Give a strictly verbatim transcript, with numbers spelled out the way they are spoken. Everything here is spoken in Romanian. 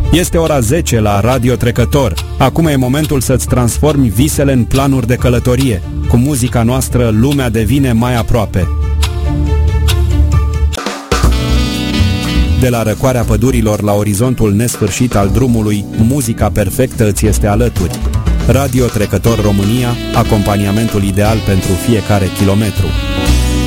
Este ora zece la Radio Trecător. Acum e momentul să-ți transformi visele în planuri de călătorie. Cu muzica noastră, lumea devine mai aproape. De la răcoarea pădurilor la orizontul nesfârșit al drumului, muzica perfectă îți este alături. Radio Trecător România, acompaniamentul ideal pentru fiecare kilometru.